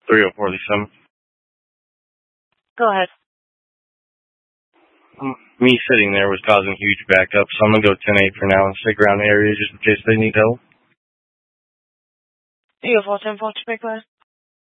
304 Go ahead. Me sitting there was causing huge backup, so I'm going to go 10-8 for now and stick around the area just in case they need help. You have 10-4 to break,